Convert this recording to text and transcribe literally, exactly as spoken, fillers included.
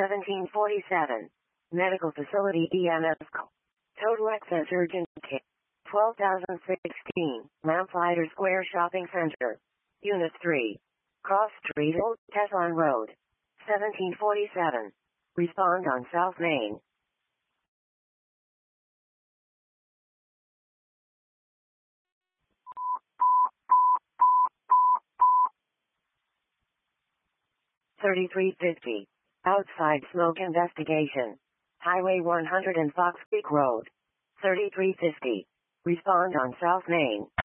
seventeen forty-seven. Medical Facility E M S call. Total Access Urgent Care. twelve thousand sixteen. Lamplighter Square Shopping Center. Unit three. Cross Street, Old Tesson Road. seventeen forty-seven. Respond on South Main. thirty-three fifty. Outside Smoke Investigation. Highway one hundred and Fox Creek Road. thirty-three fifty. Respond on South Main.